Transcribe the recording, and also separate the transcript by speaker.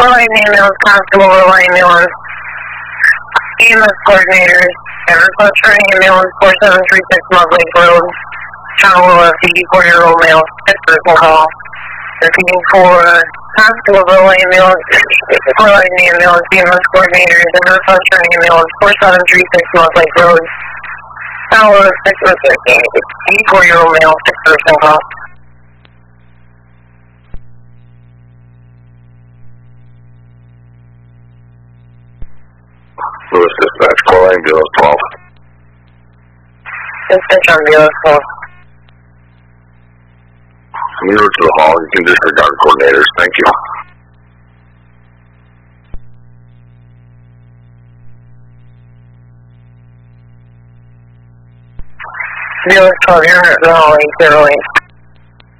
Speaker 1: Light ambulance, constable, light ambulance, EMS coordinators, Eversource ambulance, 4736 Mug Lake Road, Tower of 84-year-old male, fifth person call. Repeating for constable, light ambulance, light ambulance, EMS coordinators, Eversource ambulance, 4736 Mug Lake Road, Tower of 84-year-old male, fifth person call.
Speaker 2: Lewis Dispatch, call ambulance 12.
Speaker 1: Dispatch ambulance 12.
Speaker 2: When you're to the hall, you can disregard coordinators. Thank you.
Speaker 1: Ambulance 12, you're at the hall, 808.